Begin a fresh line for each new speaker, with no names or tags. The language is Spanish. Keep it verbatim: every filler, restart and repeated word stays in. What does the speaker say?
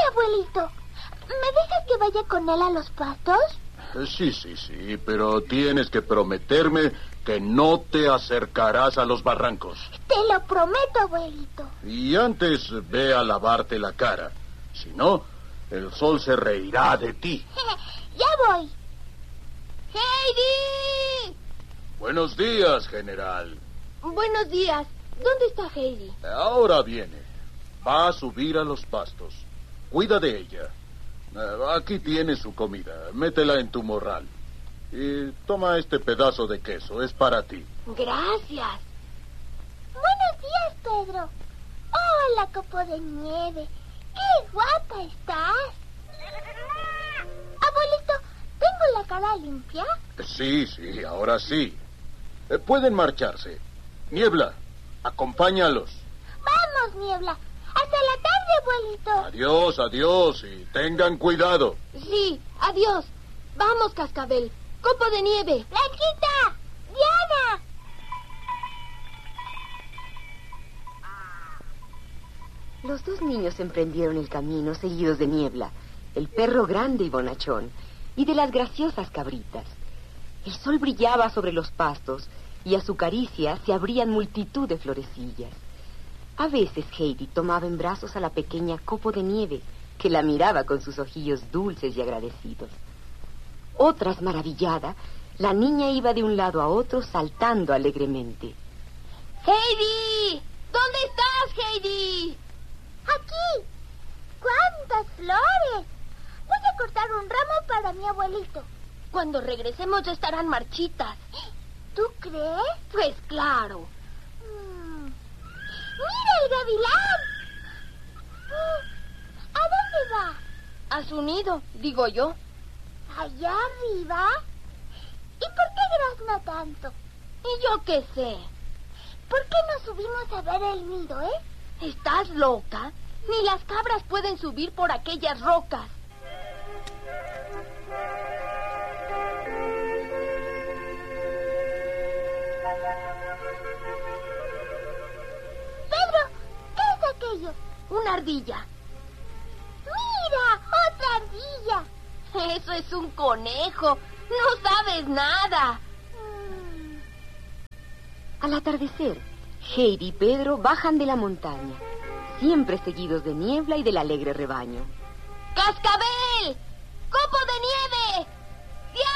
abuelito. ¿Me dejas que vaya con él a los pastos?
Sí, sí, sí, pero tienes que prometerme que no te acercarás a los barrancos.
Te lo prometo, abuelito.
Y antes ve a lavarte la cara. Si no, el sol se reirá de ti.
Ya voy.
¡Heidi!
Buenos días, general.
Buenos días. ¿Dónde está Heidi?
Ahora viene. Va a subir a los pastos. Cuida de ella. Aquí tienes su comida. Métela en tu morral. Y toma este pedazo de queso. Es para ti.
Gracias.
Buenos días, Pedro. Hola, copo de nieve. ¡Qué guapa estás! Abuelito, ¿tengo la cara limpia?
Sí, sí, ahora sí. Eh, pueden marcharse. Niebla, acompáñalos.
Vamos, Niebla. Hasta la tarde, abuelito.
Adiós, adiós y tengan cuidado.
Sí, adiós. Vamos, Cascabel. Copo de nieve.
Blanquita, Diana.
Los dos niños emprendieron el camino seguidos de Niebla, el perro grande y bonachón, y de las graciosas cabritas. El sol brillaba sobre los pastos y a su caricia se abrían multitud de florecillas. A veces Heidi tomaba en brazos a la pequeña Copo de Nieve, que la miraba con sus ojillos dulces y agradecidos. Otras, maravillada, la niña iba de un lado a otro saltando alegremente.
¡Heidi! ¿Dónde estás, Heidi?
Aquí. ¡Cuántas flores! Voy a cortar un ramo para mi abuelito.
Cuando regresemos ya estarán marchitas.
¿Tú crees?
Pues claro.
Mm. ¡Mira el gavilán! Uh, ¿A dónde va?
A su nido, digo yo.
¿Allá arriba? ¿Y por qué grazna tanto?
¿Y yo qué sé?
¿Por qué no subimos a ver el nido, eh?
¿Estás loca? Ni las cabras pueden subir por aquellas rocas.
Pedro, ¿qué es aquello?
Una ardilla.
¡Mira! ¡Otra ardilla!
Eso es un conejo. No sabes nada.
Mm.
Al atardecer, Heidi y Pedro bajan de la montaña, siempre seguidos de Niebla y del alegre rebaño.
¡Cascabel! ¡Copo de nieve!